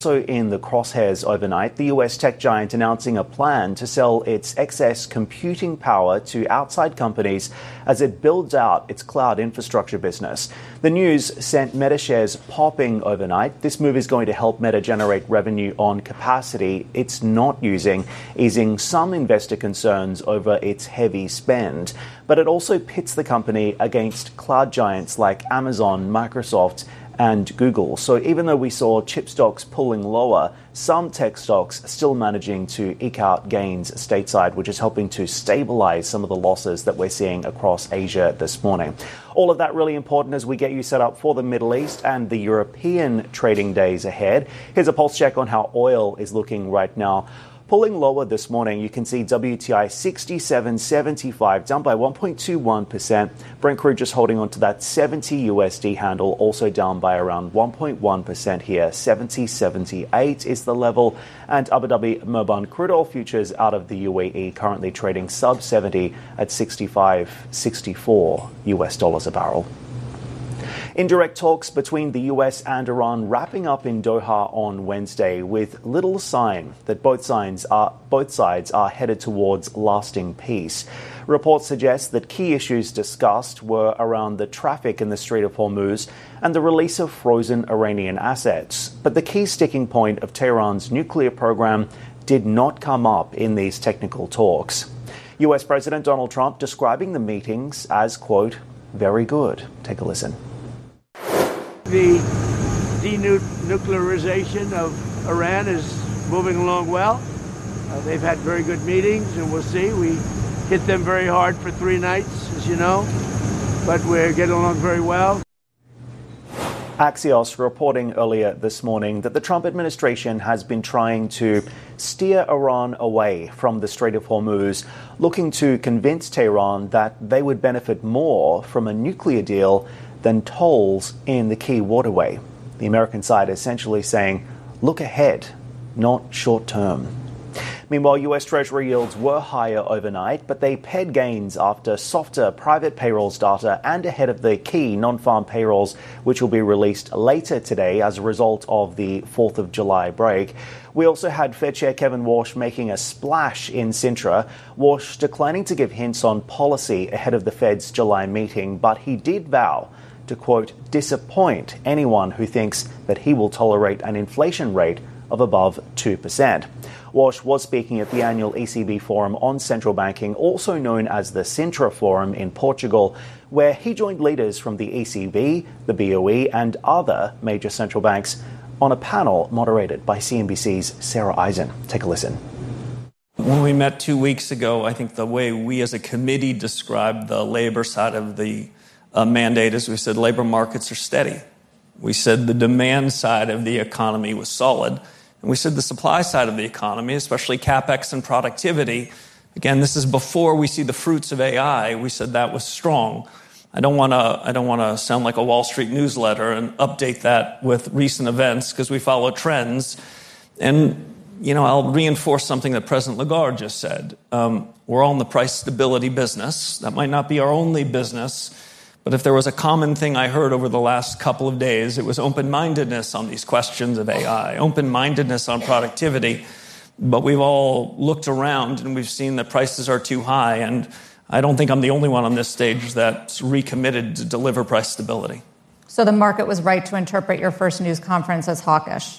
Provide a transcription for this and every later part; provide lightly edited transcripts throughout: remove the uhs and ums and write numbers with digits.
Also in the crosshairs overnight, the US tech giant announcing a plan to sell its excess computing power to outside companies as it builds out its cloud infrastructure business. The news sent Meta shares popping overnight. This move is going to help Meta generate revenue on capacity it's not using, easing some investor concerns over its heavy spend. But it also pits the company against cloud giants like Amazon, Microsoft, and Google. So even though we saw chip stocks pulling lower, some tech stocks still managing to eke out gains stateside, which is helping to stabilize some of the losses that we're seeing across Asia this morning. All of that really important as we get you set up for the Middle East and the European trading days ahead. Here's a pulse check on how oil is looking right now. Pulling lower this morning, you can see WTI 67.75, down by 1.21%. Brent crude just holding on to that 70 USD handle, also down by around 1.1% here. 70.78 is the level. And Abu Dhabi Murban crude oil futures out of the UAE currently trading sub 70 at 65.64 US dollars a barrel. Indirect talks between the US and Iran wrapping up in Doha on Wednesday with little sign that both sides are headed towards lasting peace. Reports suggest that key issues discussed were around the traffic in the Strait of Hormuz and the release of frozen Iranian assets. But the key sticking point of Tehran's nuclear program did not come up in these technical talks. US President Donald Trump describing the meetings as, quote, very good. Take a listen. The denuclearization of Iran is moving along well. They've had very good meetings, and we'll see. We hit them very hard for 3 nights, as you know, but we're getting along very well. Axios reporting earlier this morning that the Trump administration has been trying to steer Iran away from the Strait of Hormuz, looking to convince Tehran that they would benefit more from a nuclear deal than tolls in the key waterway. The American side essentially saying, look ahead, not short term. Meanwhile, US Treasury yields were higher overnight, but they pared gains after softer private payrolls data and ahead of the key non-farm payrolls, which will be released later today as a result of the 4th of July break. We also had Fed Chair Kevin Warsh making a splash in Sintra. Warsh declining to give hints on policy ahead of the Fed's July meeting, but he did vow to, quote, disappoint anyone who thinks that he will tolerate an inflation rate of above 2%. Warsh was speaking at the annual ECB Forum on Central Banking, also known as the Sintra Forum in Portugal, where he joined leaders from the ECB, the BOE and other major central banks on a panel moderated by CNBC's Sarah Eisen. Take a listen. When we met 2 weeks ago, I think the way we as a committee described the labor side of the mandate is we said labor markets are steady. We said the demand side of the economy was solid. And we said the supply side of the economy, especially CapEx and productivity, again, this is before we see the fruits of AI, we said that was strong. I don't want to sound like a Wall Street newsletter and update that with recent events because we follow trends. And, I'll reinforce something that President Lagarde just said. We're all in the price stability business. That might not be our only business. But if there was a common thing I heard over the last couple of days, it was open-mindedness on these questions of AI, open-mindedness on productivity. But we've all looked around and we've seen that prices are too high. And I don't think I'm the only one on this stage that's recommitted to deliver price stability. So the market was right to interpret your first news conference as hawkish.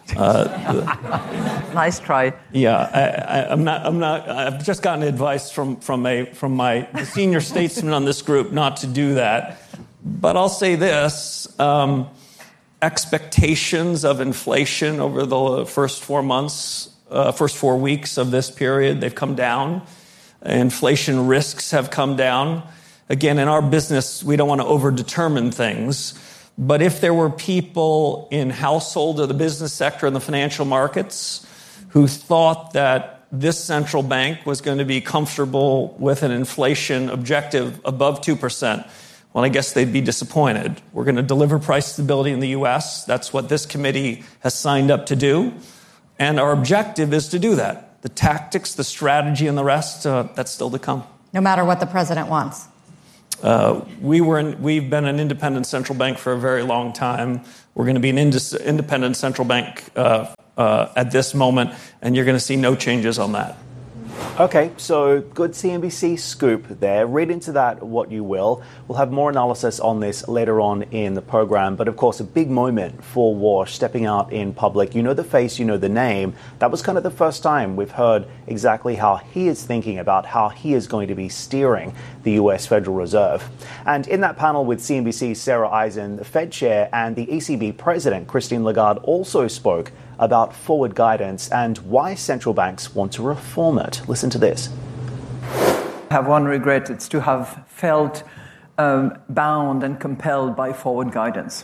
Nice try. Yeah, I'm not. I've just gotten advice from my senior statesman on this group not to do that. But I'll say this: expectations of inflation over the first 4 weeks of this period, they've come down. Inflation risks have come down. Again, in our business, we don't want to overdetermine things. But if there were people in household or the business sector and the financial markets who thought that this central bank was going to be comfortable with an inflation objective above 2%, well, I guess they'd be disappointed. We're going to deliver price stability in the U.S. That's what this committee has signed up to do. And our objective is to do that. The tactics, the strategy, and the rest, that's still to come. No matter what the president wants. We've been an independent central bank for a very long time. We're going to be an independent central bank at this moment, and you're going to see no changes on that. Okay, so good CNBC scoop there. Read into that what you will. We'll have more analysis on this later on in the program. But of course, a big moment for Warsh stepping out in public. You know the face, you know the name. That was kind of the first time we've heard exactly how he is thinking about how he is going to be steering the US Federal Reserve. And in that panel with CNBC's Sarah Eisen, the Fed chair and the ECB president, Christine Lagarde, also spoke about forward guidance and why central banks want to reform it. Listen to this. I have one regret. It's to have felt bound and compelled by forward guidance.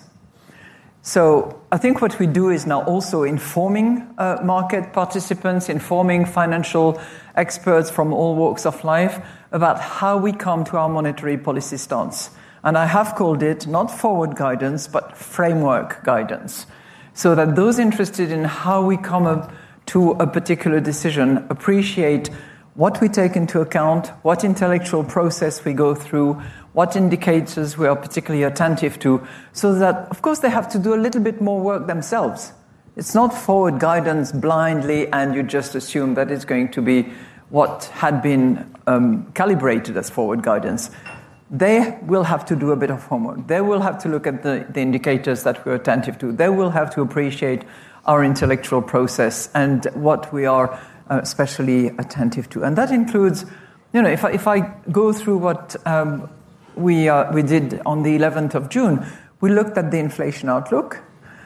So I think what we do is now also informing market participants, informing financial experts from all walks of life about how we come to our monetary policy stance. And I have called it not forward guidance, but framework guidance, so that those interested in how we come up to a particular decision appreciate what we take into account, what intellectual process we go through, what indicators we are particularly attentive to, so that, of course, they have to do a little bit more work themselves. It's not forward guidance blindly and you just assume that it's going to be what had been calibrated as forward guidance. They will have to do a bit of homework. They will have to look at the indicators that we're attentive to. They will have to appreciate our intellectual process and what we are especially attentive to. And that includes, if I go through what we did on the 11th of June, we looked at the inflation outlook,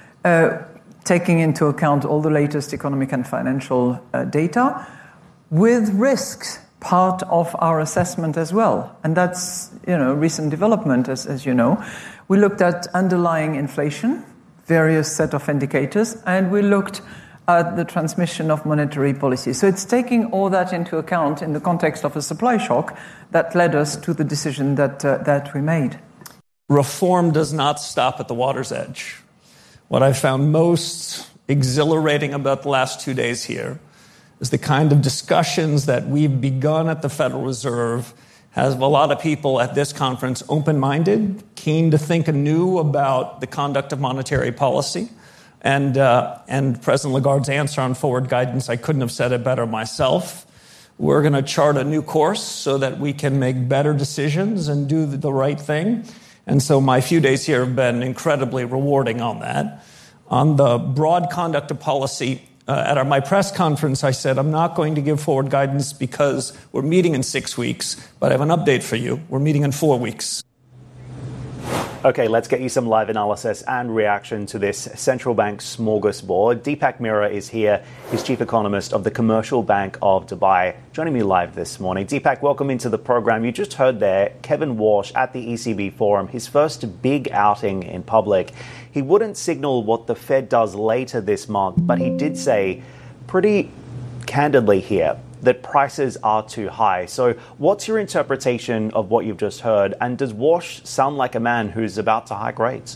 taking into account all the latest economic and financial data, with risks part of our assessment as well. And that's, recent development, as you know. We looked at underlying inflation, various set of indicators, and we looked at the transmission of monetary policy. So it's taking all that into account in the context of a supply shock that led us to the decision that we made. Reform does not stop at the water's edge. What I found most exhilarating about the last 2 days here is the kind of discussions that we've begun at the Federal Reserve has a lot of people at this conference open-minded, keen to think anew about the conduct of monetary policy. And President Lagarde's answer on forward guidance, I couldn't have said it better myself. We're going to chart a new course so that we can make better decisions and do the right thing. And so my few days here have been incredibly rewarding on that. On the broad conduct of policy, at my press conference, I said, I'm not going to give forward guidance because we're meeting in 6 weeks, but I have an update for you. We're meeting in 4 weeks. Okay, let's get you some live analysis and reaction to this central bank smorgasbord. Deepak Mehra is here. He's chief economist of the Commercial Bank of Dubai, joining me live this morning. Deepak, welcome into the program. You just heard there Kevin Warsh at the ECB forum, his first big outing in public. He wouldn't signal what the Fed does later this month, but he did say pretty candidly here that prices are too high. So what's your interpretation of what you've just heard? And does Warsh sound like a man who's about to hike rates?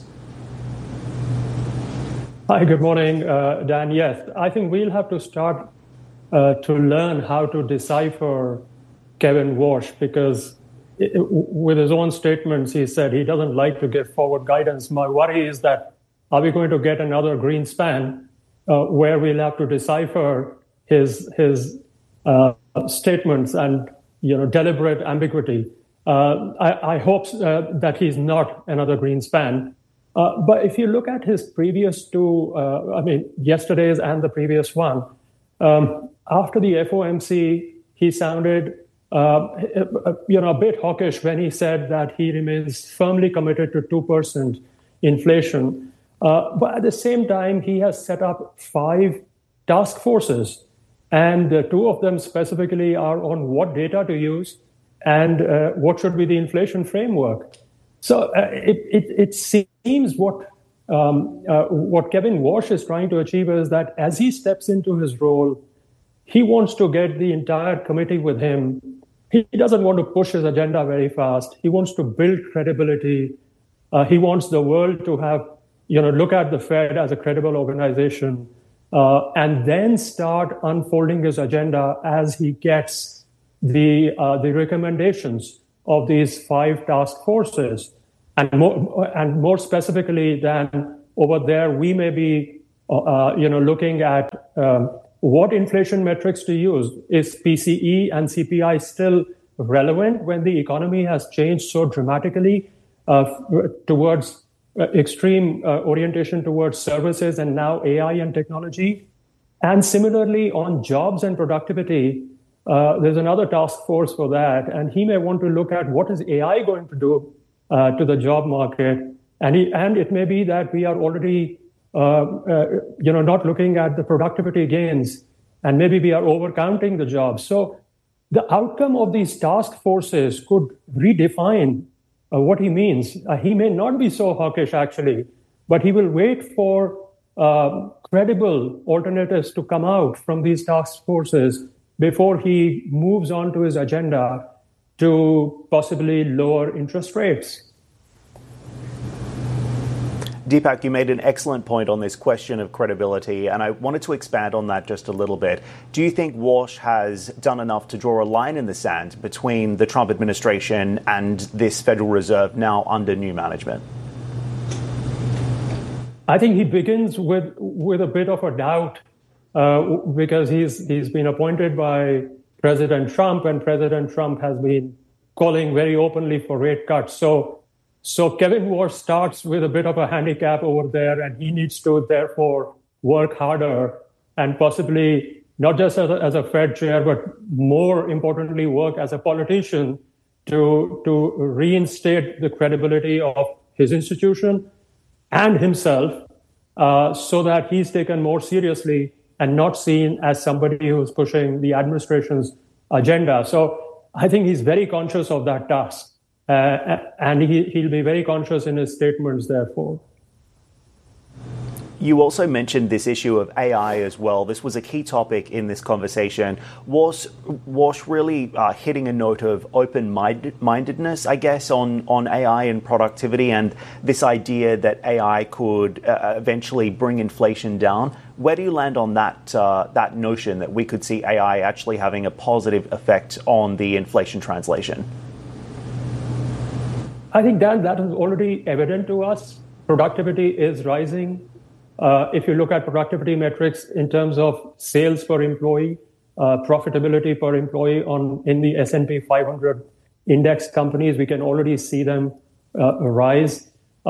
Hi, good morning, Dan. Yes, I think we'll have to start to learn how to decipher Kevin Warsh, because with his own statements, he said he doesn't like to give forward guidance. My worry is that are we going to get another Greenspan where we'll have to decipher his statements and deliberate ambiguity. I hope that he's not another Greenspan. But if you look at his previous two, yesterday's and the previous one, after the FOMC, he sounded a bit hawkish when he said that he remains firmly committed to 2% inflation. But at the same time, he has set up 5 task forces. And 2 of them specifically are on what data to use and what should be the inflation framework. So it seems what Kevin Warsh is trying to achieve is that as he steps into his role, he wants to get the entire committee with him. He doesn't want to push his agenda very fast. He wants to build credibility. He wants the world to have, look at the Fed as a credible organization. And then start unfolding his agenda as he gets the recommendations of these 5 task forces, and more specifically than over there, we may be, looking at what inflation metrics to use. Is PCE and CPI still relevant when the economy has changed so dramatically towards extreme orientation towards services and now AI and technology? And similarly, on jobs and productivity, there's another task force for that. And he may want to look at what is AI going to do to the job market. And it may be that we are already not looking at the productivity gains, and maybe we are overcounting the jobs. So the outcome of these task forces could redefine what he means. He may not be so hawkish, actually, but he will wait for credible alternatives to come out from these task forces before he moves on to his agenda to possibly lower interest rates. Deepak, you made an excellent point on this question of credibility, and I wanted to expand on that just a little bit. Do you think Walsh has done enough to draw a line in the sand between the Trump administration and this Federal Reserve now under new management? I think he begins with a bit of a doubt because he's been appointed by President Trump, and President Trump has been calling very openly for rate cuts. So Kevin Walsh starts with a bit of a handicap over there, and he needs to therefore work harder and possibly not just as a Fed chair, but more importantly, work as a politician to reinstate the credibility of his institution and himself so that he's taken more seriously and not seen as somebody who's pushing the administration's agenda. So I think he's very conscious of that task. And he'll be very conscious in his statements, therefore. You also mentioned this issue of AI as well. This was a key topic in this conversation. Was really hitting a note of open-mindedness, I guess, on AI and productivity, and this idea that AI could eventually bring inflation down. Where do you land on that notion that we could see AI actually having a positive effect on the inflation translation? I think, Dan, that is already evident to us. Productivity is rising. If you look at productivity metrics in terms of sales per employee, profitability per employee in the S&P 500 index companies, we can already see them rise.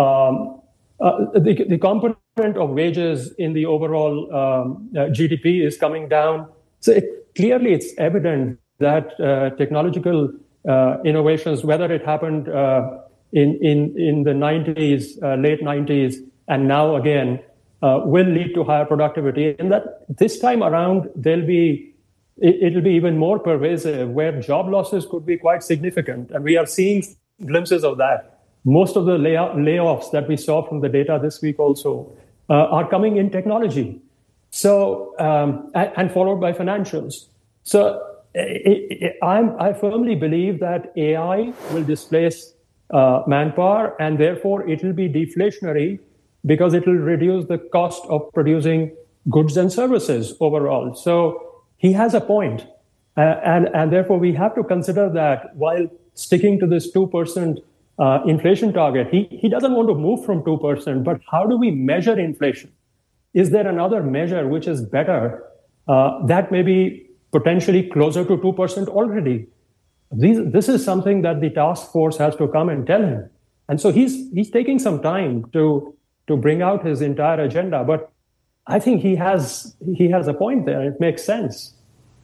The component of wages in the overall GDP is coming down. So clearly it's evident that technological innovations, whether it happened in the 90s, late 90s, and now again, will lead to higher productivity. And that this time around, it'll be even more pervasive, where job losses could be quite significant. And we are seeing glimpses of that. Most of the layoffs that we saw from the data this week also are coming in technology. So, and followed by financials. So I firmly believe that AI will displace manpower, and therefore it will be deflationary because it will reduce the cost of producing goods and services overall. So he has a point. And therefore we have to consider that while sticking to this 2% inflation target, he doesn't want to move from 2%, but how do we measure inflation? Is there another measure which is better that may be potentially closer to 2% already? This is something that the task force has to come and tell him. And so he's taking some time to bring out his entire agenda. But I think he has a point there. It makes sense.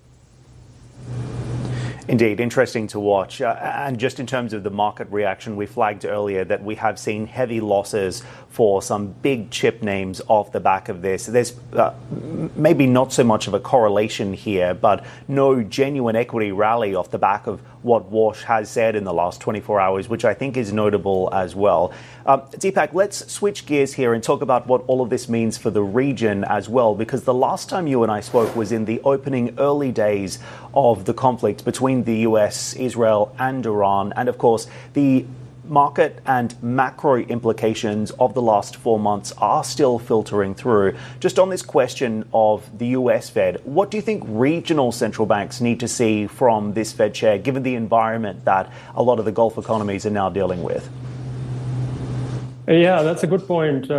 Indeed, interesting to watch. And just in terms of the market reaction, we flagged earlier that we have seen heavy losses for some big chip names off the back of this. There's maybe not so much of a correlation here, but no genuine equity rally off the back of what Walsh has said in the last 24 hours, which I think is notable as well. Deepak, let's switch gears here and talk about what all of this means for the region as well, because the last time you and I spoke was in the opening early days of the conflict between the US, Israel, and Iran. And of course, the market and macro implications of the last 4 months are still filtering through. Just on this question of the US Fed, what do you think regional central banks need to see from this Fed chair, given the environment that a lot of the Gulf economies are now dealing with? Yeah, that's a good point,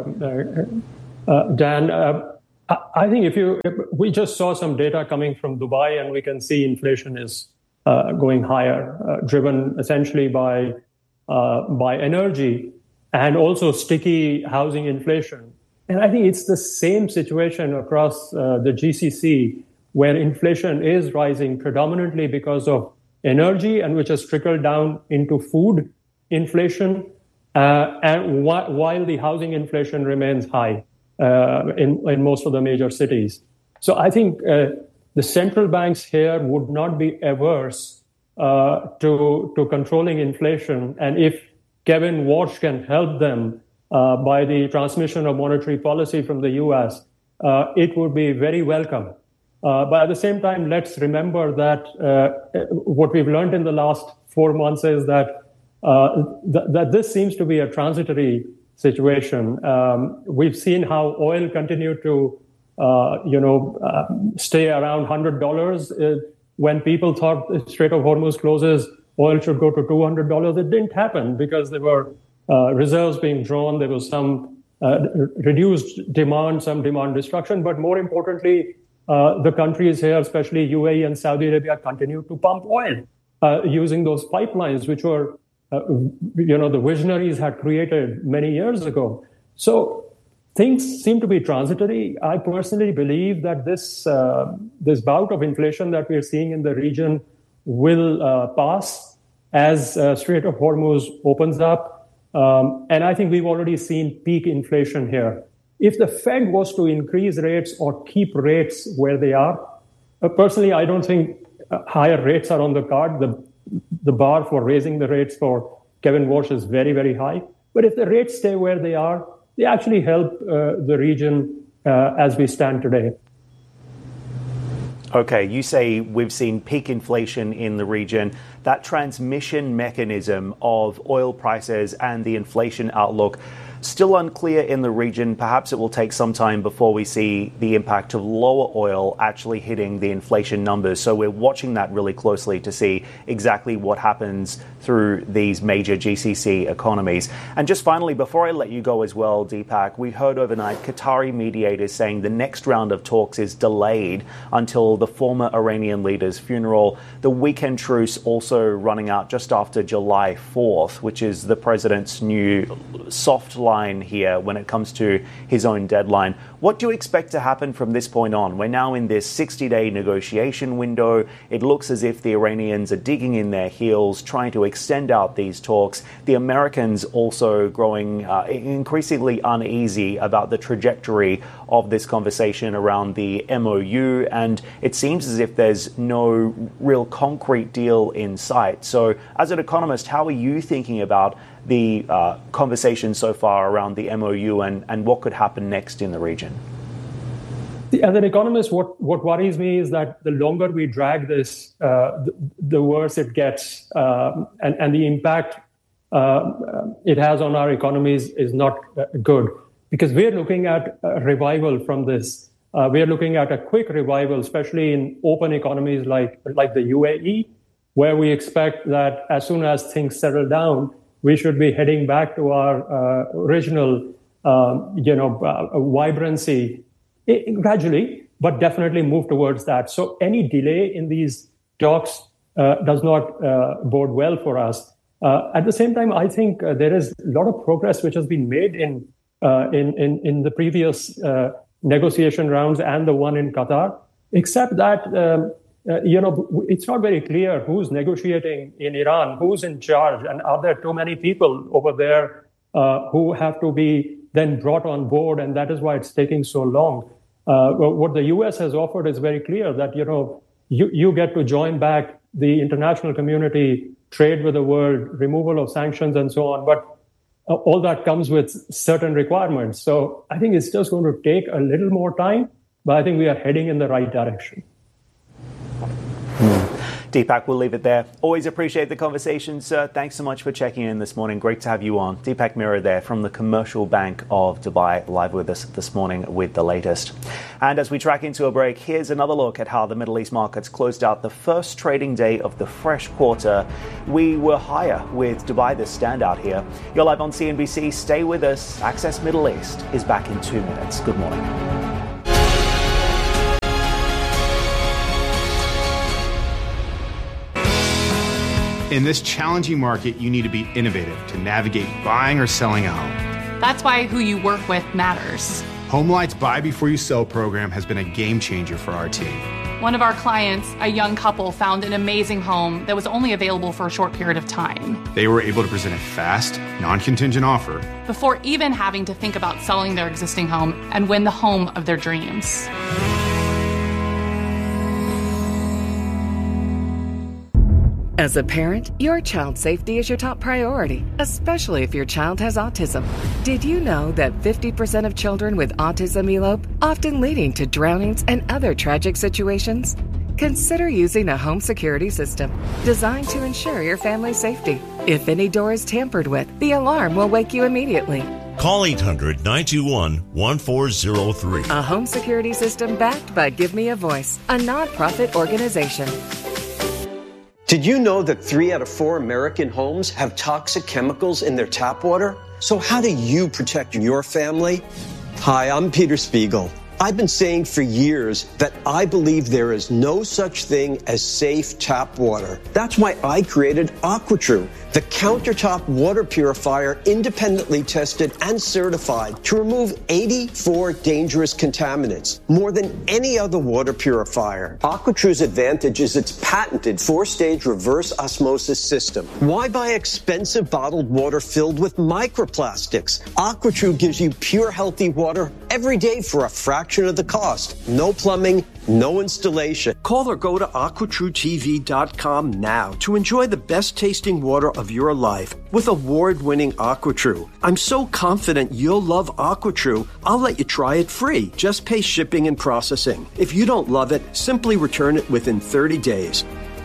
Dan. I think if we just saw some data coming from Dubai, and we can see inflation is going higher, driven essentially by energy and also sticky housing inflation. And I think it's the same situation across the GCC, where inflation is rising predominantly because of energy, and which has trickled down into food inflation, and while the housing inflation remains high in most of the major cities. So I think the central banks here would not be averse to controlling inflation. And if Kevin Warsh can help them by the transmission of monetary policy from the US, it would be very welcome. But at the same time, let's remember that what we've learned in the last 4 months is that that this seems to be a transitory situation. We've seen how oil continued to, stay around $100. When people thought the Strait of Hormuz closes, oil should go to $200. It didn't happen because there were reserves being drawn. There was some reduced demand, some demand destruction. But more importantly, the countries here, especially UAE and Saudi Arabia, continued to pump oil using those pipelines, which were, the visionaries had created many years ago. So things seem to be transitory. I personally believe that this bout of inflation that we are seeing in the region will pass as Strait of Hormuz opens up. And I think we've already seen peak inflation here. If the Fed was to increase rates or keep rates where they are, personally, I don't think higher rates are on the card. The bar for raising the rates for Kevin Warsh is very, very high. But if the rates stay where they are, they actually help the region as we stand today. Okay, you say we've seen peak inflation in the region. That transmission mechanism of oil prices and the inflation outlook, still unclear in the region. Perhaps it will take some time before we see the impact of lower oil actually hitting the inflation numbers. So we're watching that really closely to see exactly what happens through these major GCC economies. And just finally, before I let you go as well, Deepak, we heard overnight Qatari mediators saying the next round of talks is delayed until the former Iranian leader's funeral. The weekend truce also running out just after July 4th, which is the president's new soft line here when it comes to his own deadline. What do you expect to happen from this point on? We're now in this 60-day negotiation window. It looks as if the Iranians are digging in their heels, trying to extend out these talks. The Americans also growing increasingly uneasy about the trajectory of this conversation around the MOU, and it seems as if there's no real concrete deal in sight. So as an economist, how are you thinking about the conversation so far around the MOU and what could happen next in the region? As an economist, what worries me is that the longer we drag this, the worse it gets, and the impact it has on our economies is not good. Because we're looking at a revival from this. We're looking at a quick revival, especially in open economies like the UAE, where we expect that as soon as things settle down, we should be heading back to our original, vibrancy gradually, but definitely move towards that. So any delay in these talks does not bode well for us. At the same time, I think there is a lot of progress which has been made in the previous negotiation rounds and the one in Qatar, except that it's not very clear who's negotiating in Iran, who's in charge, and are there too many people over there who have to be then brought on board, and that is why it's taking so long. What the U.S. has offered is very clear that you get to join back the international community, trade with the world, removal of sanctions, and so on, but all that comes with certain requirements. So I think it's just going to take a little more time, but I think we are heading in the right direction. Deepak, we'll leave it there. Always appreciate the conversation, sir. Thanks so much for checking in this morning. Great to have you on. Deepak Mehra there from the Commercial Bank of Dubai, live with us this morning with the latest. And as we track into a break, here's another look at how the Middle East markets closed out the first trading day of the fresh quarter. We were higher with Dubai the standout here. You're live on CNBC. Stay with us. Access Middle East is back in 2 minutes. Good morning. In this challenging market, you need to be innovative to navigate buying or selling a home. That's why who you work with matters. HomeLight's Buy Before You Sell program has been a game changer for our team. One of our clients, a young couple, found an amazing home that was only available for a short period of time. They were able to present a fast, non-contingent offer before even having to think about selling their existing home and win the home of their dreams. As a parent, your child's safety is your top priority, especially if your child has autism. Did you know that 50% of children with autism elope, often leading to drownings and other tragic situations? Consider using a home security system designed to ensure your family's safety. If any door is tampered with, the alarm will wake you immediately. Call 800-921-1403. A home security system backed by Give Me a Voice, a nonprofit organization. Did you know that 3 out of 4 American homes have toxic chemicals in their tap water? So how do you protect your family? Hi, I'm Peter Spiegel. I've been saying for years that I believe there is no such thing as safe tap water. That's why I created AquaTrue, the countertop water purifier independently tested and certified to remove 84 dangerous contaminants, more than any other water purifier. AquaTrue's advantage is its patented 4-stage reverse osmosis system. Why buy expensive bottled water filled with microplastics? AquaTrue gives you pure, healthy water every day for a fraction of the cost. No plumbing, no installation. Call or go to AquaTrueTV.com now to enjoy the best tasting water of your life with award-winning AquaTrue. I'm so confident you'll love AquaTrue, I'll let you try it free. Just pay shipping and processing. If you don't love it, simply return it within 30 days.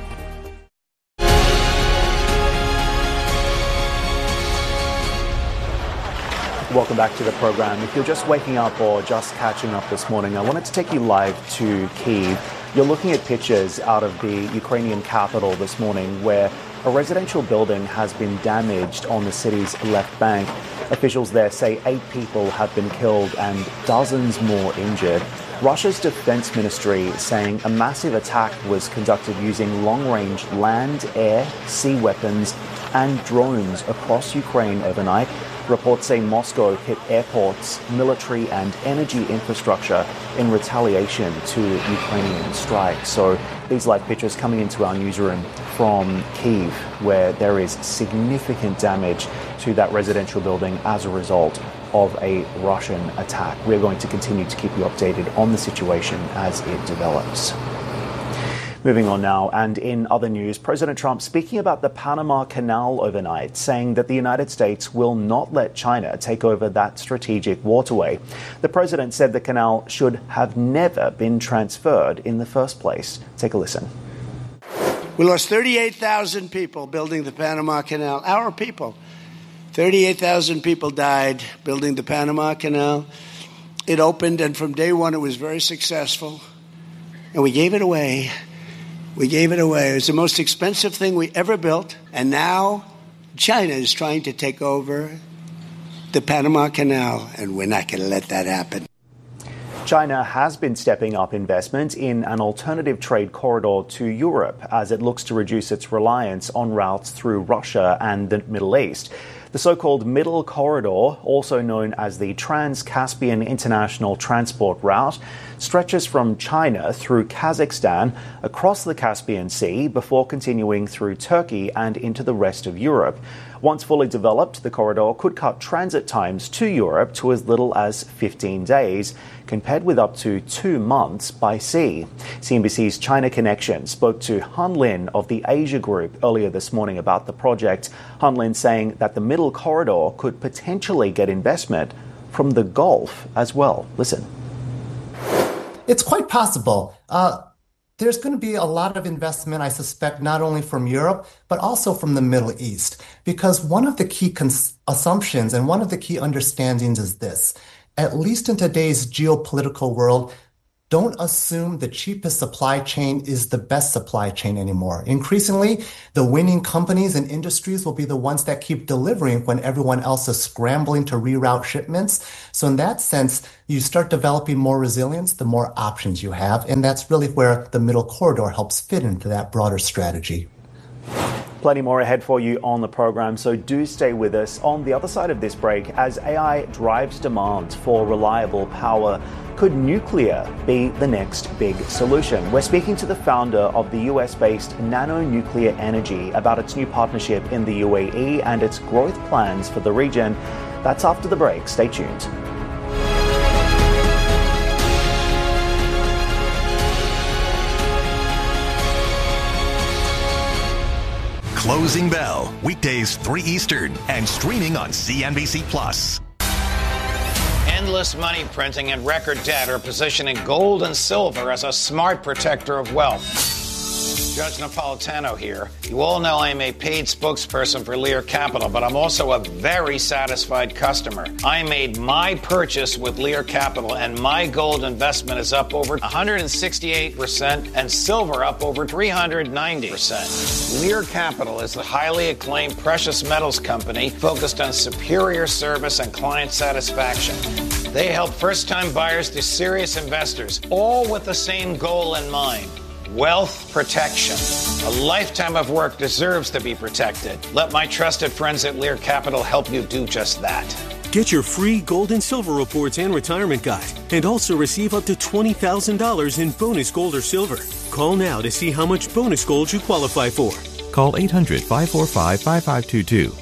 Welcome back to the program. If you're just waking up or just catching up this morning, I wanted to take you live to Kyiv. You're looking at pictures out of the Ukrainian capital this morning where a residential building has been damaged on the city's left bank. Officials there say 8 people have been killed and dozens more injured. Russia's defense ministry saying a massive attack was conducted using long-range land, air, sea weapons and drones across Ukraine overnight. Reports say Moscow hit airports, military and energy infrastructure in retaliation to Ukrainian strikes. So these live pictures coming into our newsroom from Kyiv, where there is significant damage to that residential building as a result of a Russian attack. We're going to continue to keep you updated on the situation as it develops. Moving on now, and in other news, President Trump speaking about the Panama Canal overnight, saying that the United States will not let China take over that strategic waterway. The president said the canal should have never been transferred in the first place. Take a listen. We lost 38,000 people building the Panama Canal. Our people. 38,000 people died building the Panama Canal. It opened, and from day one it was very successful. And we gave it away. We gave it away. It was the most expensive thing we ever built. And now China is trying to take over the Panama Canal, and we're not going to let that happen. China has been stepping up investment in an alternative trade corridor to Europe as it looks to reduce its reliance on routes through Russia and the Middle East. The so-called Middle Corridor, also known as the Trans-Caspian International Transport Route, stretches from China through Kazakhstan across the Caspian Sea before continuing through Turkey and into the rest of Europe. Once fully developed, the corridor could cut transit times to Europe to as little as 15 days, compared with up to 2 months by sea. CNBC's China Connection spoke to Han Lin of the Asia Group earlier this morning about the project. Han Lin saying that the Middle Corridor could potentially get investment from the Gulf as well. Listen. It's quite possible. there's going to be a lot of investment, I suspect, not only from Europe, but also from the Middle East. Because one of the key assumptions and one of the key understandings is this: at least in today's geopolitical world, don't assume the cheapest supply chain is the best supply chain anymore. Increasingly, the winning companies and industries will be the ones that keep delivering when everyone else is scrambling to reroute shipments. So in that sense, you start developing more resilience, the more options you have. And that's really where the middle corridor helps fit into that broader strategy. Plenty more ahead for you on the program, so do stay with us. On the other side of this break, as AI drives demand for reliable power, could nuclear be the next big solution? We're speaking to the founder of the US-based Nano Nuclear Energy about its new partnership in the UAE and its growth plans for the region. That's after the break. Stay tuned. Closing Bell, weekdays 3 Eastern and streaming on CNBC+. Endless money printing and record debt are positioning gold and silver as a smart protector of wealth. Judge Napolitano here. You all know I'm a paid spokesperson for Lear Capital, but I'm also a very satisfied customer. I made my purchase with Lear Capital, and my gold investment is up over 168% and silver up over 390%. Lear Capital is the highly acclaimed precious metals company focused on superior service and client satisfaction. They help first-time buyers to serious investors, all with the same goal in mind: wealth protection. A lifetime of work deserves to be protected. Let my trusted friends at Lear Capital help you do just that. Get your free gold and silver reports and retirement guide, and also receive up to $20,000 in bonus gold or silver. Call now to see how much bonus gold you qualify for. Call 800-545-5522.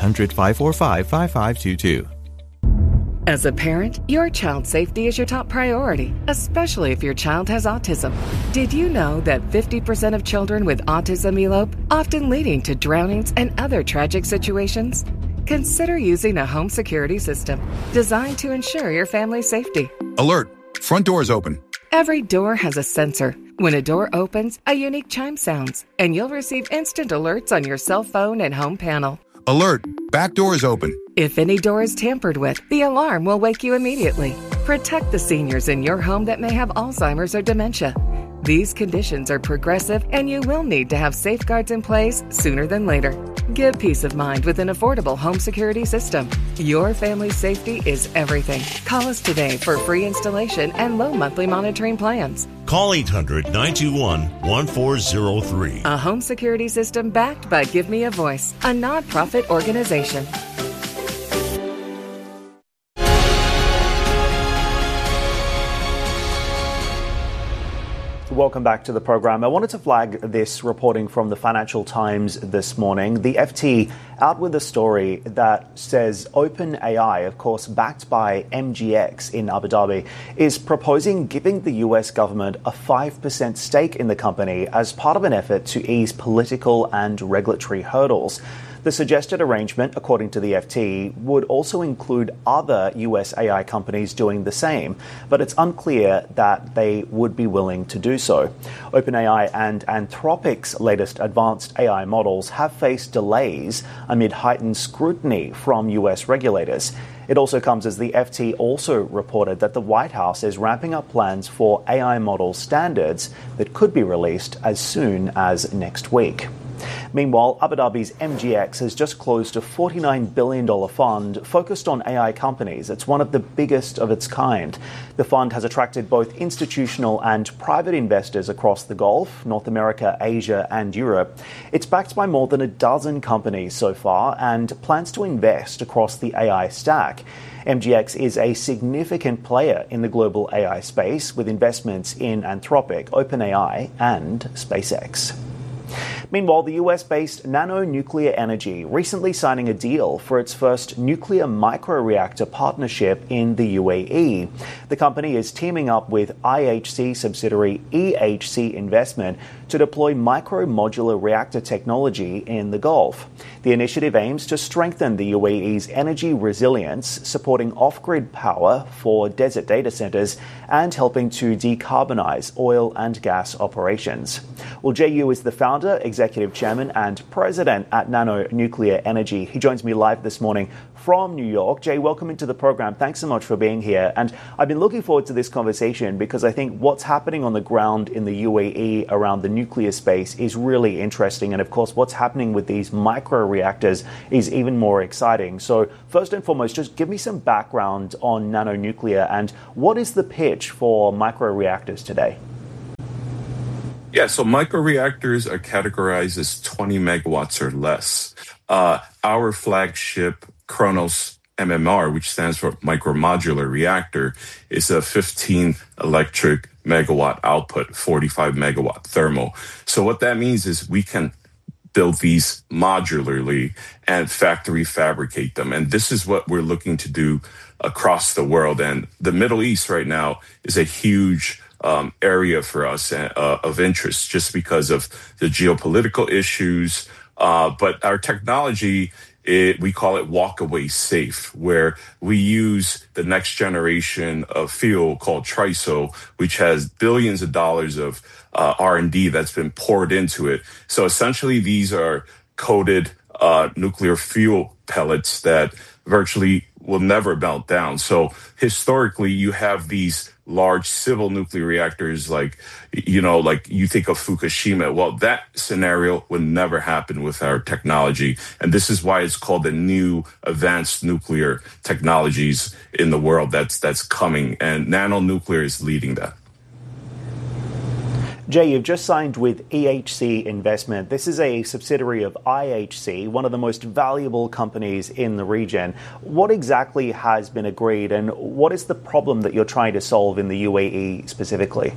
800-545-5522. As a parent, your child's safety is your top priority, especially if your child has autism. Did you know that 50% of children with autism elope, often leading to drownings and other tragic situations? Consider using a home security system designed to ensure your family's safety. Alert! Front door is open. Every door has a sensor. When a door opens, a unique chime sounds, and you'll receive instant alerts on your cell phone and home panel. Alert! Back door is open. If any door is tampered with, the alarm will wake you immediately. Protect the seniors in your home that may have Alzheimer's or dementia. These conditions are progressive, and you will need to have safeguards in place sooner than later. Give peace of mind with an affordable home security system. Your family's safety is everything. Call us today for free installation and low monthly monitoring plans. Call 800-921-1403. A home security system backed by Give Me a Voice, a nonprofit organization. Welcome back to the program. I wanted to flag this reporting from the Financial Times this morning. The FT out with a story that says OpenAI, of course backed by MGX in Abu Dhabi, is proposing giving the US government a 5% stake in the company as part of an effort to ease political and regulatory hurdles. The suggested arrangement, according to the FT, would also include other US AI companies doing the same, but it's unclear that they would be willing to do so. OpenAI and Anthropic's latest advanced AI models have faced delays amid heightened scrutiny from US regulators. It also comes as the FT also reported that the White House is ramping up plans for AI model standards that could be released as soon as next week. Meanwhile, Abu Dhabi's MGX has just closed a $49 billion fund focused on AI companies. It's one of the biggest of its kind. The fund has attracted both institutional and private investors across the Gulf, North America, Asia, and Europe. It's backed by more than a dozen companies so far and plans to invest across the AI stack. MGX is a significant player in the global AI space with investments in Anthropic, OpenAI, and SpaceX. Meanwhile, the US-based Nano Nuclear Energy recently signing a deal for its first nuclear microreactor partnership in the UAE. The company is teaming up with IHC subsidiary EHC Investment to deploy micro-modular reactor technology in the Gulf. The initiative aims to strengthen the UAE's energy resilience, supporting off-grid power for desert data centers and helping to decarbonize oil and gas operations. Well, JU is the founder, executive chairman and president at Nano Nuclear Energy. He joins me live this morning from New York. Jay, welcome into the program. Thanks so much for being here. And I've been looking forward to this conversation because I think what's happening on the ground in the UAE around the nuclear space is really interesting. And of course, what's happening with these micro reactors is even more exciting. So first and foremost, just give me some background on Nano Nuclear and what is the pitch for micro reactors today? Yeah, so microreactors are categorized as 20 megawatts or less. Our flagship Kronos MMR, which stands for micromodular reactor, is a 15 electric megawatt output, 45 megawatt thermal. So what that means is we can build these modularly and factory fabricate them. And this is what we're looking to do across the world. And the Middle East right now is a huge area for us of interest just because of the geopolitical issues. But our technology, we call it walk-away safe, where we use the next generation of fuel called TRISO, which has billions of dollars of R&D that's been poured into it. So essentially, these are coated nuclear fuel pellets that virtually will never melt down. So historically, you have these large civil nuclear reactors like you think of Fukushima. Well, that scenario would never happen with our technology. And this is why it's called the new advanced nuclear technologies in the world that's coming. And Nano Nuclear is leading that. Jay, you've just signed with EHC Investment. This is a subsidiary of IHC, one of the most valuable companies in the region. What exactly has been agreed and what is the problem that you're trying to solve in the UAE specifically?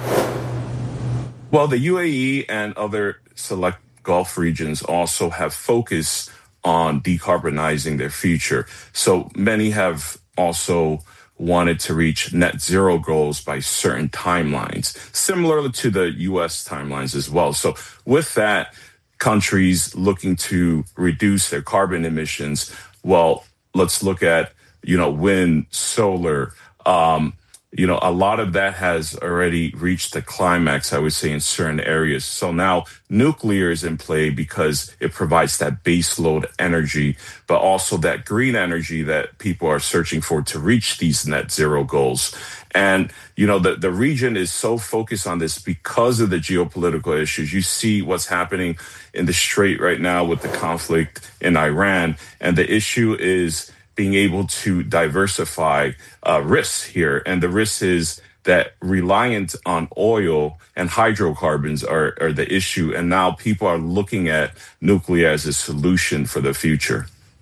Well, the UAE and other select Gulf regions also have focused on decarbonizing their future. So many have also wanted to reach net zero goals by certain timelines, similar to the U.S. timelines as well. So with that, countries looking to reduce their carbon emissions, well, let's look at, wind, solar. A lot of that has already reached the climax, I would say, in certain areas. So now nuclear is in play because it provides that baseload energy, but also that green energy that people are searching for to reach these net zero goals. And, the region is so focused on this because of the geopolitical issues. You see what's happening in the Strait right now with the conflict in Iran. And the issue is being able to diversify risks here. And the risk is that reliant on oil and hydrocarbons are the issue. And now people are looking at nuclear as a solution for the future.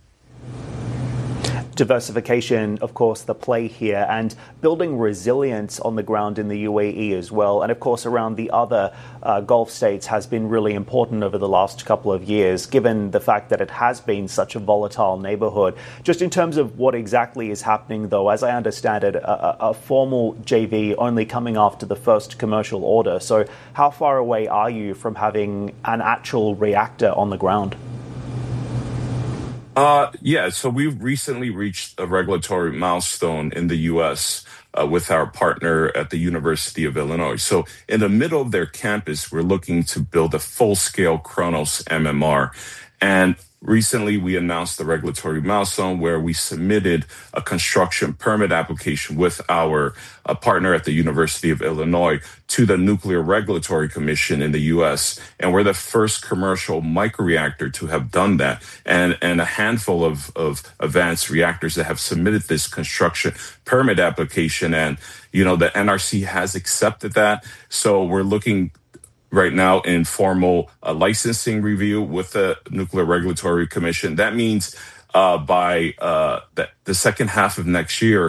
Diversification, of course, the play here, and building resilience on the ground in the UAE as well. And of course, around the other Gulf states has been really important over the last couple of years, given the fact that it has been such a volatile neighborhood. Just in terms of what exactly is happening, though, as I understand it, a formal JV only coming after the first commercial order. So how far away are you from having an actual reactor on the ground? So we've recently reached a regulatory milestone in the U.S. With our partner at the University of Illinois. So in the middle of their campus, we're looking to build a full-scale Kronos MMR. And recently, we announced the regulatory milestone where we submitted a construction permit application with our partner at the University of Illinois to the Nuclear Regulatory Commission in the U.S. And we're the first commercial microreactor to have done that. And a handful of advanced reactors that have submitted this construction permit application. And, the NRC has accepted that. So we're looking right now in formal licensing review with the Nuclear Regulatory Commission. That means by the second half of next year,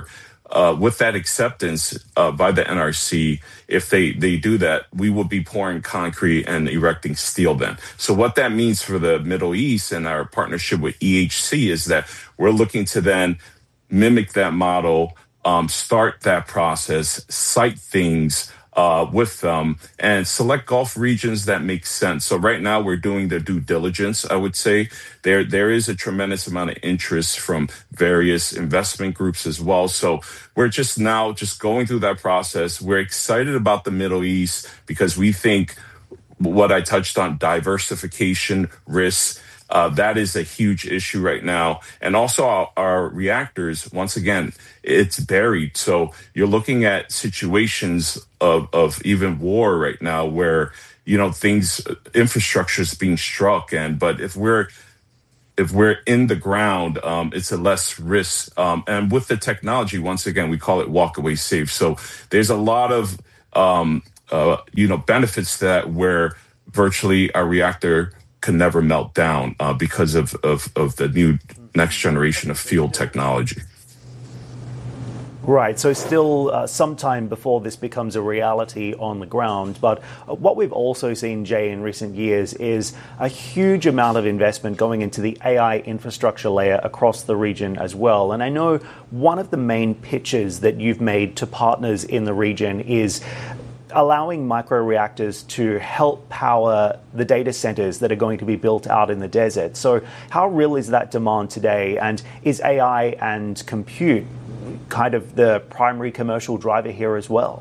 with that acceptance by the NRC, if they do that, we will be pouring concrete and erecting steel then. So what that means for the Middle East and our partnership with EHC is that we're looking to then mimic that model, start that process, site things with them, and select Gulf regions that make sense. So right now we're doing the due diligence, I would say. There is a tremendous amount of interest from various investment groups as well. So we're just going through that process. We're excited about the Middle East because we think what I touched on, diversification, risks, that is a huge issue right now. And also our reactors, once again, it's buried. So you're looking at situations of even war right now where, infrastructure is being struck. But if we're in the ground, it's a less risk. And with the technology, once again, we call it walk away safe. So there's a lot of, benefits to that where virtually our reactor can never melt down because of the new next generation of fuel technology. Right, so still some time before this becomes a reality on the ground. But what we've also seen, Jay, in recent years is a huge amount of investment going into the AI infrastructure layer across the region as well. And I know one of the main pitches that you've made to partners in the region is allowing microreactors to help power the data centers that are going to be built out in the desert. So how real is that demand today? And is AI and compute kind of the primary commercial driver here as well?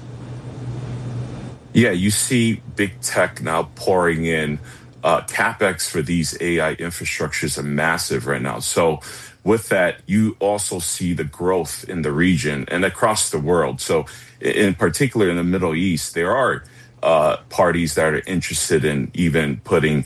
Yeah, you see big tech now pouring in. CapEx for these AI infrastructures are massive right now. So with that, you also see the growth in the region and across the world. So in particular in the Middle East, there are parties that are interested in even putting,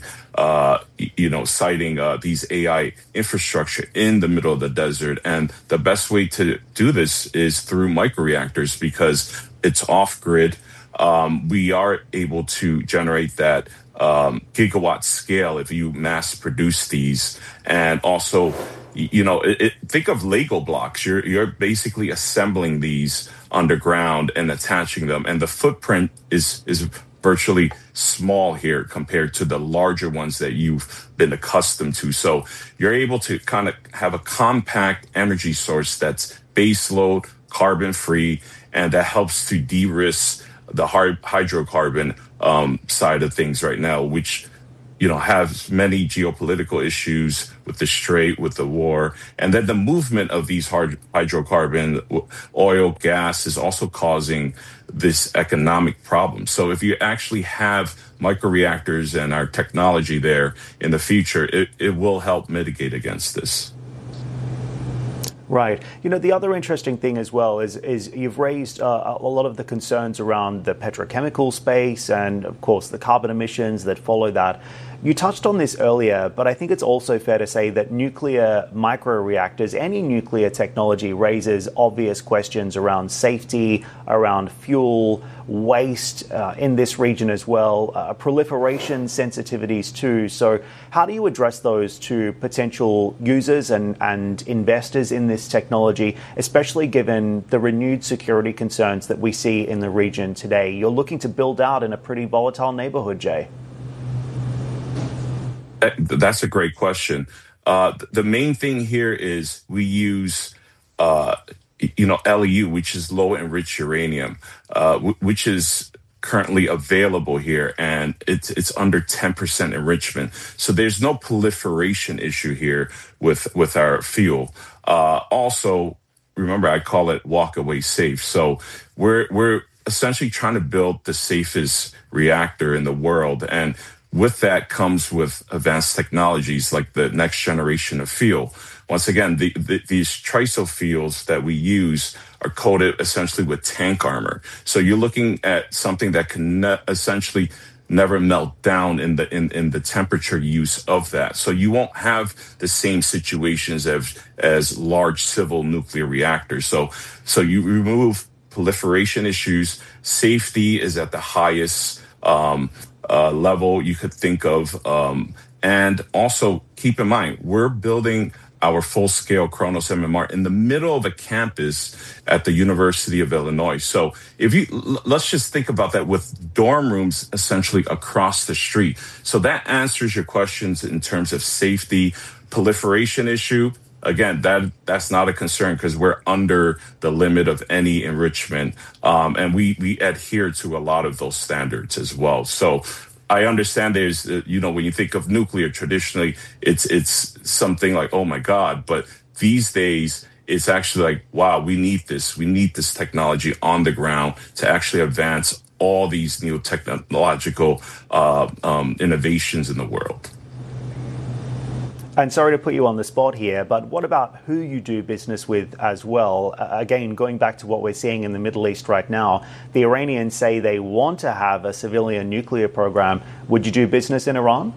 siting these AI infrastructure in the middle of the desert. And the best way to do this is through microreactors because it's off grid. We are able to generate that gigawatt scale if you mass produce these. And also, think of Lego blocks. You're basically assembling these underground and attaching them. And the footprint is virtually small here compared to the larger ones that you've been accustomed to. So you're able to kind of have a compact energy source that's base load, carbon free, and that helps to de-risk the hydrocarbon side of things right now, which has many geopolitical issues with the Strait, with the war. And then the movement of these hydrocarbon, oil, gas is also causing this economic problem. So if you actually have microreactors and our technology there in the future, it will help mitigate against this. Right. The other interesting thing as well is you've raised a lot of the concerns around the petrochemical space and, of course, the carbon emissions that follow that. You touched on this earlier, but I think it's also fair to say that nuclear microreactors, any nuclear technology raises obvious questions around safety, around fuel, waste in this region as well, proliferation sensitivities too. So how do you address those to potential users and investors in this technology, especially given the renewed security concerns that we see in the region today? You're looking to build out in a pretty volatile neighborhood, Jay. That's a great question. The main thing here is we use, LEU, which is low enriched uranium, which is currently available here, and it's under 10% enrichment. So there's no proliferation issue here with our fuel. Also, remember, I call it walk away safe. So we're essentially trying to build the safest reactor in the world, and with that comes with advanced technologies like the next generation of fuel. Once again, these TRISO fuels that we use are coated essentially with tank armor. So you're looking at something that can essentially never melt down in the temperature use of that. So you won't have the same situations as large civil nuclear reactors. So you remove proliferation issues. Safety is at the highest level you could think of. And also keep in mind, we're building our full-scale Kronos MMR in the middle of a campus at the University of Illinois. So let's just think about that with dorm rooms essentially across the street. So that answers your questions in terms of safety, proliferation issue. Again, that's not a concern because we're under the limit of any enrichment. And we adhere to a lot of those standards as well. So I understand there's, when you think of nuclear, traditionally, it's something like, oh my God. But these days, it's actually like, wow, we need this. We need this technology on the ground to actually advance all these new technological innovations in the world. And sorry to put you on the spot here, but what about who you do business with as well? Again, going back to what we're seeing in the Middle East right now, the Iranians say they want to have a civilian nuclear program. Would you do business in Iran?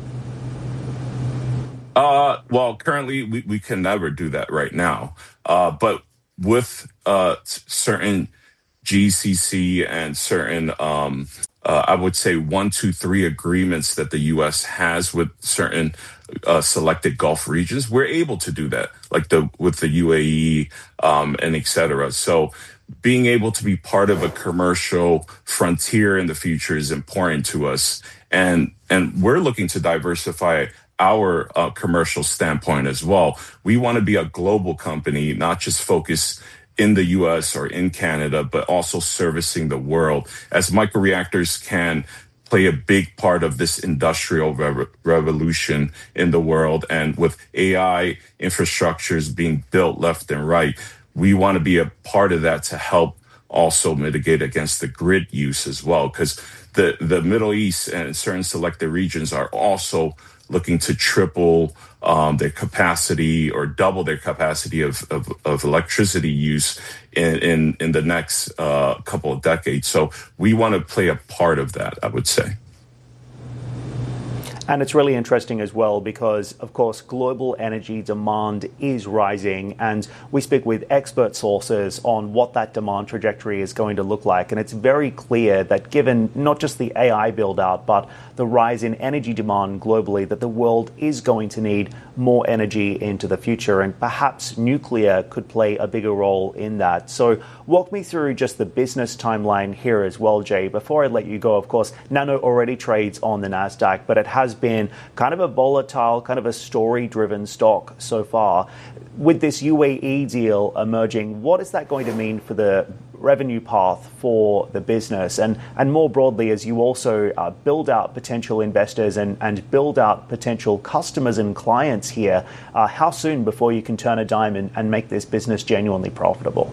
Well, currently we can never do that right now. But with certain GCC and certain I would say 1, 2, 3 agreements that the U.S. has with certain selected Gulf regions, we're able to do that, like with the UAE and et cetera. So being able to be part of a commercial frontier in the future is important to us. And we're looking to diversify our commercial standpoint as well. We want to be a global company, not just focus in the U.S. or in Canada, but also servicing the world, as microreactors can play a big part of this industrial revolution in the world. And with AI infrastructures being built left and right, we want to be a part of that to help also mitigate against the grid use as well, because the Middle East and certain selected regions are also looking to triple their capacity or double their capacity of electricity use in the next couple of decades. So we want to play a part of that, I would say. And it's really interesting as well because, of course, global energy demand is rising, and we speak with expert sources on what that demand trajectory is going to look like. And it's very clear that given not just the AI build-out, but the rise in energy demand globally, that the world is going to need more energy into the future, and perhaps nuclear could play a bigger role in that. So walk me through just the business timeline here as well, Jay. Before I let you go, of course, Nano already trades on the NASDAQ, but it has been kind of a volatile, kind of a story-driven stock so far. With this UAE deal emerging, what is that going to mean for the revenue path for the business? And more broadly, as you also build out potential investors and build out potential customers and clients here, how soon before you can turn a dime and make this business genuinely profitable?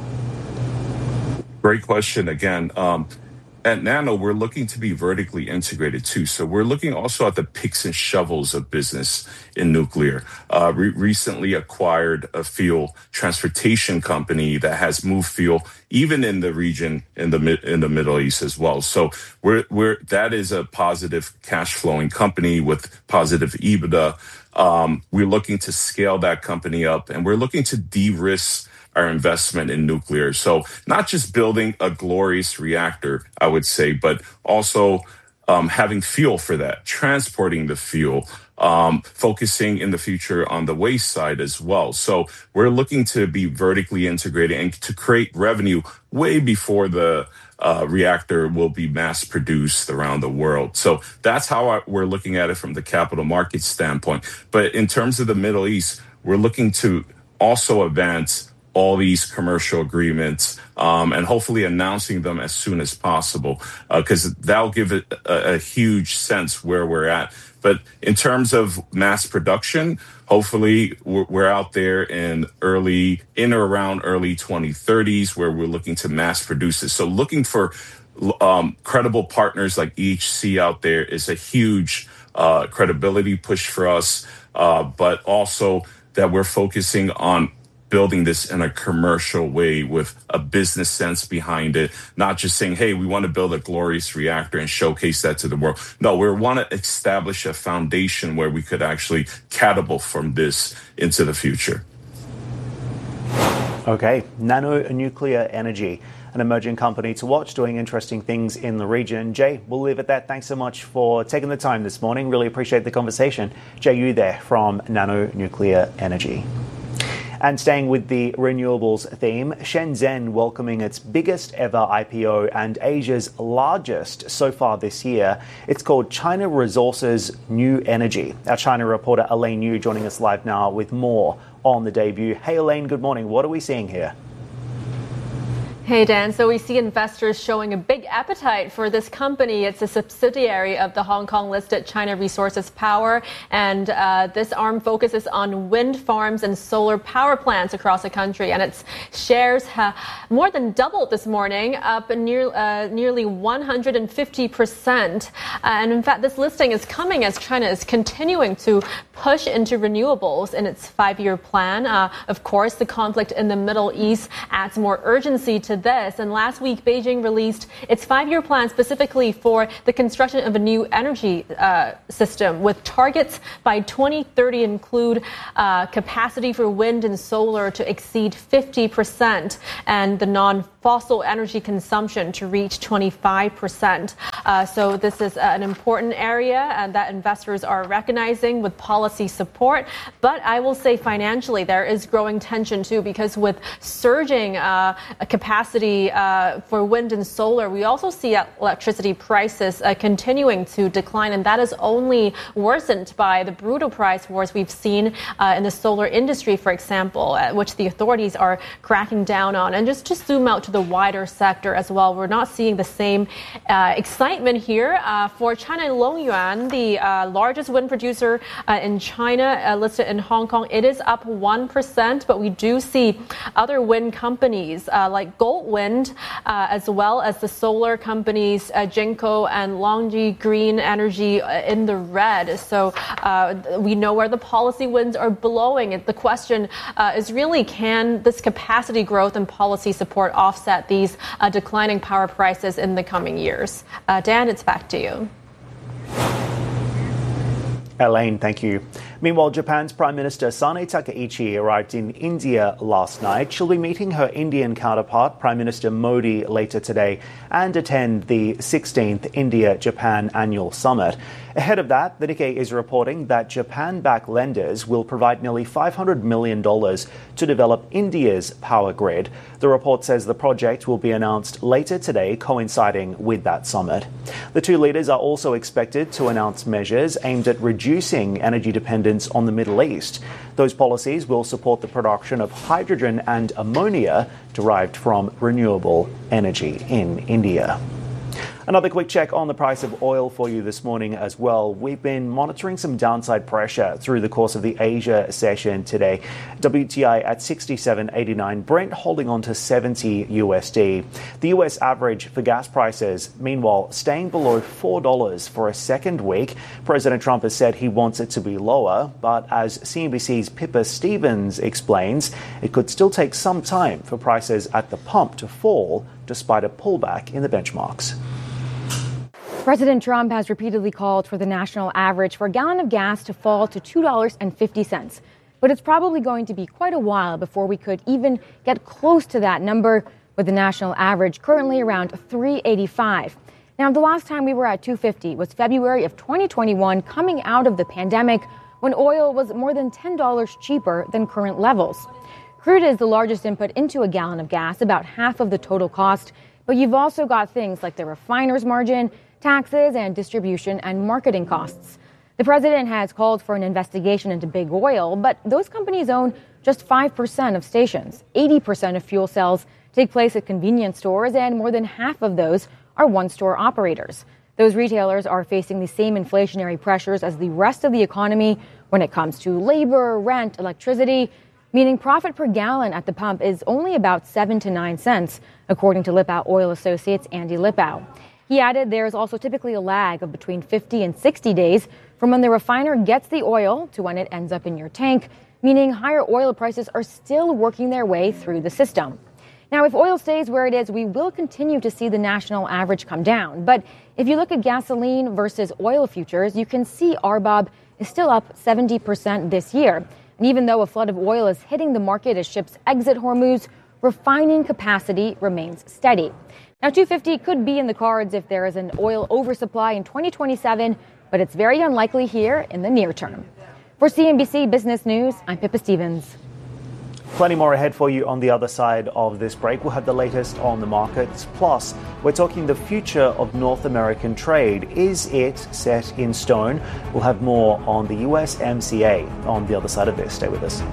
Great question again. At Nano, we're looking to be vertically integrated too. So we're looking also at the picks and shovels of business in nuclear. Recently acquired a fuel transportation company that has moved fuel even in the region in the Middle East as well. So that is a positive cash flowing company with positive EBITDA. We're looking to scale that company up, and we're looking to de-risk our investment in nuclear. So not just building a glorious reactor, I would say, but also having fuel for that, transporting the fuel, focusing in the future on the waste side as well. So we're looking to be vertically integrated and to create revenue way before the reactor will be mass produced around the world. So that's how we're looking at it from the capital market standpoint. But in terms of the Middle East, we're looking to also advance all these commercial agreements and hopefully announcing them as soon as possible, because that'll give it a huge sense where we're at. But in terms of mass production, hopefully we're out there in or around early 2030s where we're looking to mass produce this. So looking for credible partners like EHC out there is a huge credibility push for us, but also that we're focusing on building this in a commercial way with a business sense behind it, not just saying, hey, we want to build a glorious reactor and showcase that to the world. No, we want to establish a foundation where we could actually catapult from this into the future. Okay, Nano Nuclear Energy. an emerging company to watch, doing interesting things in the region. Jay, we'll leave it at that. Thanks so much for taking the time this morning. Really appreciate the conversation. Jay Yu there from Nano Nuclear Energy. And staying with the renewables theme, Shenzhen welcoming its biggest ever IPO and Asia's largest so far this year. It's called China Resources New Energy. Our China reporter Elaine Yu joining us live now with more on the debut. Hey Elaine, good morning. What are we seeing here? Hey, Dan. So we see investors showing a big appetite for this company. It's a subsidiary of the Hong Kong-listed China Resources Power. And this arm focuses on wind farms and solar power plants across the country. And its shares have more than doubled this morning, up nearly 150%. And in fact, this listing is coming as China is continuing to push into renewables in its 5-year plan. Of course, the conflict in the Middle East adds more urgency to this. And last week, Beijing released its 5-year plan specifically for the construction of a new energy system with targets by 2030 include capacity for wind and solar to exceed 50% and the non-fossil energy consumption to reach 25%. So this is an important area that investors are recognizing with policy support. But I will say financially, there is growing tension too, because with surging capacity for wind and solar, we also see electricity prices continuing to decline, and that is only worsened by the brutal price wars we've seen in the solar industry, for example, which the authorities are cracking down on. And just to zoom out to the wider sector as well, we're not seeing the same excitement here. For China Longyuan, the largest wind producer in China, listed in Hong Kong, it is up 1%, but we do see other wind companies like Goldwind, as well as the solar companies Jinko and Longji Green Energy in the red. So we know where the policy winds are blowing. The question is really, can this capacity growth and policy support offset these declining power prices in the coming years? Dan, it's back to you. Elaine, thank you. Meanwhile, Japan's Prime Minister Sane Takaichi arrived in India last night. She'll be meeting her Indian counterpart, Prime Minister Modi, later today and attend the 16th India-Japan Annual Summit. Ahead of that, the Nikkei is reporting that Japan-backed lenders will provide nearly $500 million to develop India's power grid. The report says the project will be announced later today, coinciding with that summit. The two leaders are also expected to announce measures aimed at reducing energy dependence on the Middle East. Those policies will support the production of hydrogen and ammonia derived from renewable energy in India. Another quick check on the price of oil for you this morning as well. We've been monitoring some downside pressure through the course of the Asia session today. WTI at 67.89, Brent holding on to 70 USD. The US average for gas prices, meanwhile, staying below $4 for a second week. President Trump has said he wants it to be lower, but as CNBC's Pippa Stevens explains, it could still take some time for prices at the pump to fall despite a pullback in the benchmarks. President Trump has repeatedly called for the national average for a gallon of gas to fall to $2.50. But it's probably going to be quite a while before we could even get close to that number, with the national average currently around $3.85. Now, the last time we were at $2.50 was February of 2021, coming out of the pandemic, when oil was more than $10 cheaper than current levels. Crude is the largest input into a gallon of gas, about half of the total cost. But you've also got things like the refiner's margin, taxes, and distribution and marketing costs. The president has called for an investigation into big oil, but those companies own just 5% of stations. 80% of fuel sales take place at convenience stores, and more than half of those are one-store operators. Those retailers are facing the same inflationary pressures as the rest of the economy when it comes to labor, rent, electricity, meaning profit per gallon at the pump is only about 7 to 9 cents, according to Lipao Oil Associates' Andy Lipao. He added there is also typically a lag of between 50 and 60 days from when the refiner gets the oil to when it ends up in your tank, meaning higher oil prices are still working their way through the system. Now, if oil stays where it is, we will continue to see the national average come down. But if you look at gasoline versus oil futures, you can see RBOB is still up 70% this year. And even though a flood of oil is hitting the market as ships exit Hormuz, refining capacity remains steady. Now, 250 could be in the cards if there is an oil oversupply in 2027, but it's very unlikely here in the near term. For CNBC Business News, I'm Pippa Stevens. Plenty more ahead for you on the other side of this break. We'll have the latest on the markets. Plus, we're talking the future of North American trade. Is it set in stone? We'll have more on the USMCA on the other side of this. Stay with us.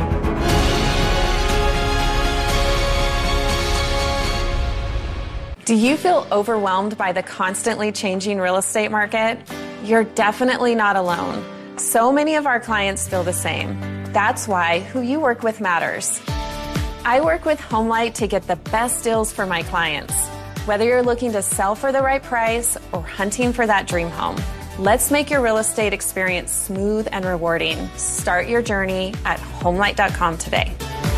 Do you feel overwhelmed by the constantly changing real estate market? You're definitely not alone. So many of our clients feel the same. That's why who you work with matters. I work with HomeLight to get the best deals for my clients. Whether you're looking to sell for the right price or hunting for that dream home, let's make your real estate experience smooth and rewarding. Start your journey at HomeLight.com today.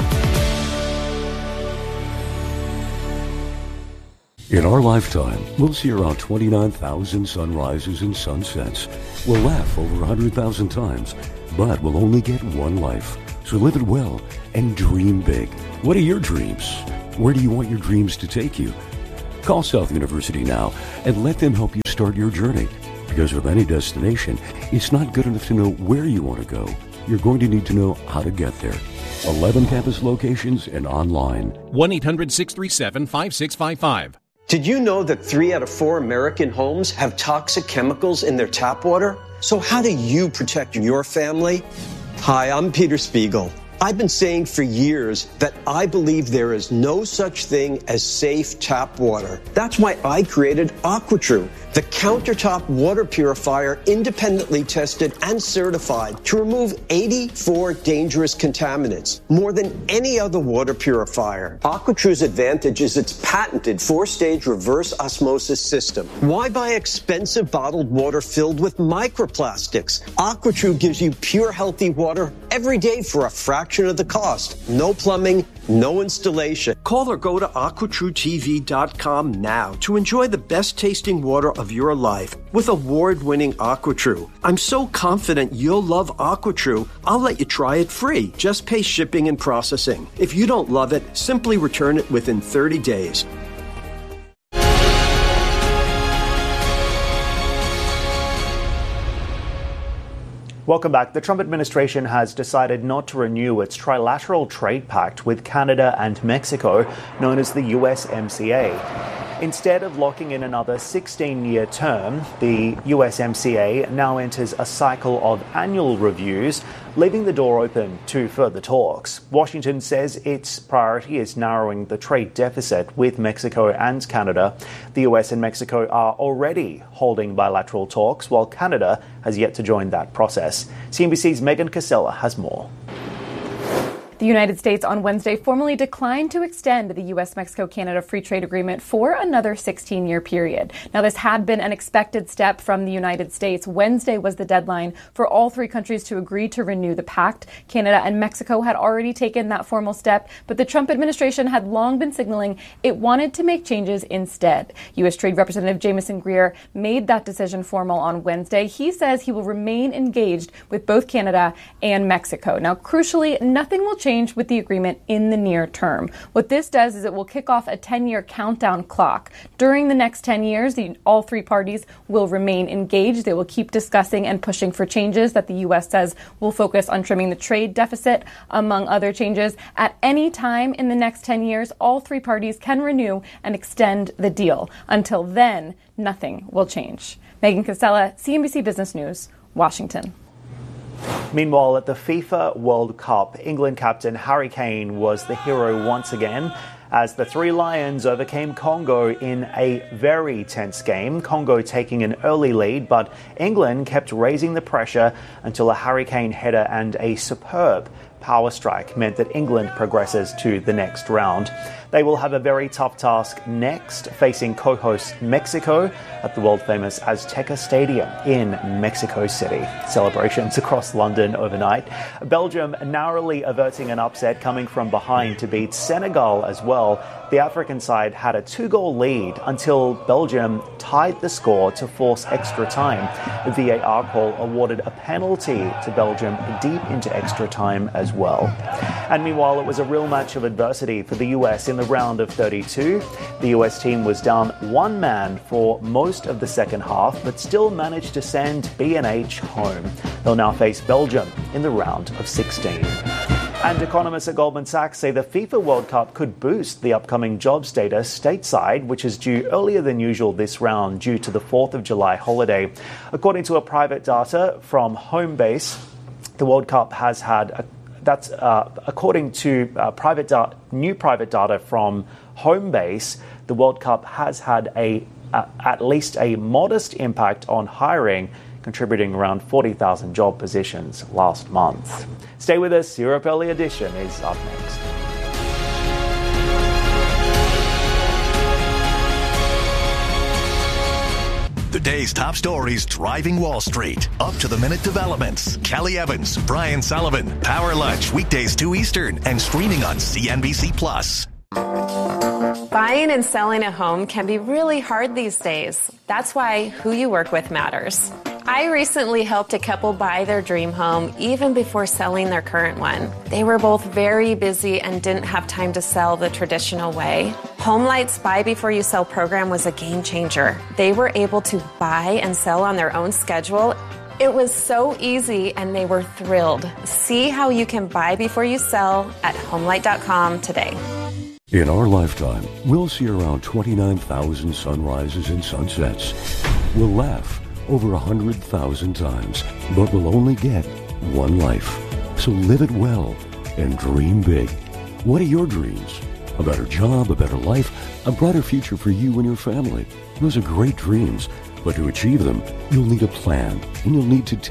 In our lifetime, we'll see around 29,000 sunrises and sunsets. We'll laugh over 100,000 times, but we'll only get one life. So live it well and dream big. What are your dreams? Where do you want your dreams to take you? Call South University now and let them help you start your journey. Because with any destination, it's not good enough to know where you want to go. You're going to need to know how to get there. 11 campus locations and online. 1-800-637-5655. Did you know that 3 out of 4 American homes have toxic chemicals in their tap water? So how do you protect your family? Hi, I'm Peter Spiegel. I've been saying for years that I believe there is no such thing as safe tap water. That's why I created AquaTrue, the countertop water purifier independently tested and certified to remove 84 dangerous contaminants, more than any other water purifier. AquaTrue's advantage is its patented 4-stage reverse osmosis system. Why buy expensive bottled water filled with microplastics? AquaTrue gives you pure, healthy water every day for a fraction of the cost. No plumbing, no installation. Call or go to AquaTrueTV.com now to enjoy the best tasting water of your life with award-winning AquaTrue. I'm so confident you'll love AquaTrue, I'll let you try it free. Just pay shipping and processing. If you don't love it, simply return it within 30 days. Welcome back. The Trump administration has decided not to renew its trilateral trade pact with Canada and Mexico, known as the USMCA. Instead of locking in another 16-year term, the USMCA now enters a cycle of annual reviews, leaving the door open to further talks. Washington says its priority is narrowing the trade deficit with Mexico and Canada. The US and Mexico are already holding bilateral talks, while Canada has yet to join that process. CNBC's Megan Casella has more. The United States on Wednesday formally declined to extend the U.S.-Mexico-Canada Free Trade Agreement for another 16-year period. Now, this had been an expected step from the United States. Wednesday was the deadline for all three countries to agree to renew the pact. Canada and Mexico had already taken that formal step, but the Trump administration had long been signaling it wanted to make changes instead. U.S. Trade Representative Jamieson Greer made that decision formal on Wednesday. He says he will remain engaged with both Canada and Mexico. Now, crucially, nothing will change with the agreement in the near term. What this does is it will kick off a 10-year countdown clock. During the next 10 years, all three parties will remain engaged. They will keep discussing and pushing for changes that the U.S. says will focus on trimming the trade deficit, among other changes. At any time in the next 10 years, all three parties can renew and extend the deal. Until then, nothing will change. Megan Casella, CNBC Business News, Washington. Meanwhile, at the FIFA World Cup, England captain Harry Kane was the hero once again as the Three Lions overcame Congo in a very tense game. Congo taking an early lead, but England kept raising the pressure until a Harry Kane header and a superb power strike meant that England progresses to the next round. They will have a very tough task next, facing co-host Mexico at the world-famous Azteca Stadium in Mexico City. Celebrations across London overnight. Belgium narrowly averting an upset, coming from behind to beat Senegal as well. The African side had a 2-goal lead until Belgium tied the score to force extra time. The VAR call awarded a penalty to Belgium deep into extra time as well. And meanwhile, it was a real match of adversity for the US in the round of 32. The US team was down one man for most of the second half, but still managed to send B&H home. They'll now face Belgium in the round of 16. And economists at Goldman Sachs say the FIFA World Cup could boost the upcoming jobs data stateside, which is due earlier than usual this round due to the 4th of July holiday. According to a private data from Homebase, the World Cup has had, according to new private data from Homebase, the World Cup has had at least a modest impact on hiring, contributing around 40,000 job positions last month. Stay with us. Europe Early Edition is up next. The day's top stories driving Wall Street. Up-to-the-minute developments. Kelly Evans, Brian Sullivan. Power Lunch, weekdays 2 Eastern, and streaming on CNBC+. Buying and selling a home can be really hard these days. That's why who you work with matters. I recently helped a couple buy their dream home even before selling their current one. They were both very busy and didn't have time to sell the traditional way. HomeLight's Buy Before You Sell program was a game changer. They were able to buy and sell on their own schedule. It was so easy and they were thrilled. See how you can buy before you sell at HomeLight.com today. In our lifetime, we'll see around 29,000 sunrises and sunsets. We'll laugh over 100,000 times, but we'll only get one life. So live it well and dream big. What are your dreams? A better job, a better life, a brighter future for you and your family. Those are great dreams, but to achieve them, you'll need a plan, and you'll need to take